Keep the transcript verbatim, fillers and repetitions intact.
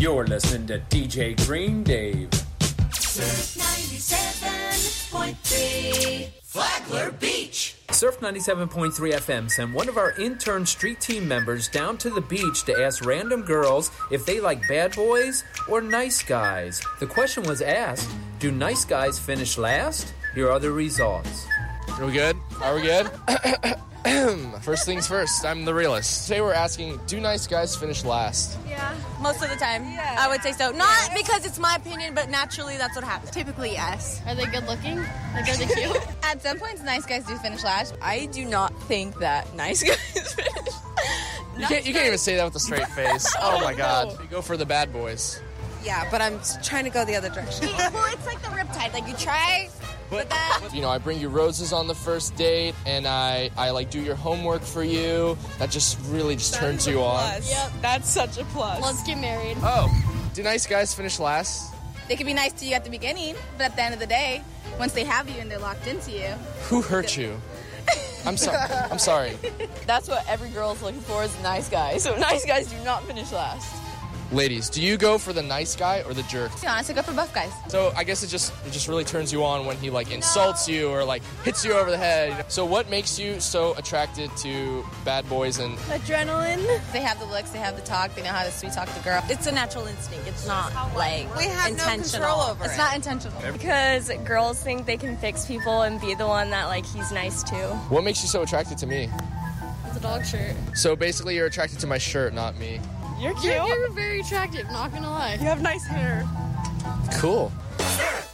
You're listening to D J Green Dave. Surf ninety-seven point three, Flagler Beach. Surf ninety-seven point three F M sent one of our intern street team members down to the beach to ask random girls if they like bad boys or nice guys. The question was asked, do nice guys finish last? Here are the results. Are we good? Are we good? First things first, I'm the realist. Today we're asking, do nice guys finish last? Yeah, most of the time. Yeah. I would say so. Not yeah. because it's my opinion, but naturally that's what happens. Typically, yes. Are they good looking? Like, are they cute? At some points, nice guys do finish last. I do not think that nice guys finish. You can't, you can't even say that with a straight face. Oh my god. You go for the bad boys. Yeah, but I'm trying to go the other direction. Well, it's like the riptide. Like, you try... But, but you know, I bring you roses on the first date, and I, I like do your homework for you. That just really just That's turns you on. Yep, that's such a plus. Let's get married. Oh, do nice guys finish last? They can be nice to you at the beginning, but at the end of the day, once they have you and they're locked into you. Who hurt you? I'm sorry. I'm sorry. That's what every girl's looking for is a nice guy. So nice guys do not finish last. Ladies, do you go for the nice guy or the jerk? To be honest, I go for both guys. So I guess it just it just really turns you on when he like insults no. you or like hits you over the head. So what makes you so attracted to bad boys and adrenaline? They have the looks, they have the talk, they know how to sweet talk the girl. It's a natural instinct. It's not like we have intentional. No control over it's it. not intentional. Because girls think they can fix people and be the one that like he's nice to. What makes you so attracted to me? The dog shirt. So basically you're attracted to my shirt, not me. You're cute. You're, you're very attractive, not gonna lie. You have nice hair. Cool. Surf